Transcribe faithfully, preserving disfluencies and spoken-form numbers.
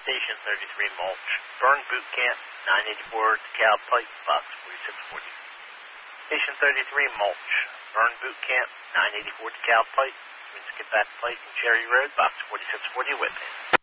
Station thirty-three Mulch, Burn Boot Camp, nine eighty-four DeKalb Pike, Box forty-six forty. Station thirty-three Mulch, Burn Boot Camp, nine eighty-four DeKalb Pike, between Skippack Pike and Cherry Road, Box forty-six forty, Whitman.